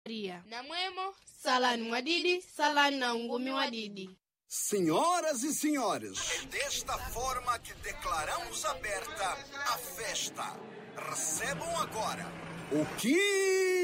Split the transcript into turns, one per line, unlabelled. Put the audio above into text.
Maria.
Namwemo,
Salani mwadidi, salani na ungumi wadidi.
Senhoras e senhores, é desta forma que declaramos aberta a festa. Recebam agora o que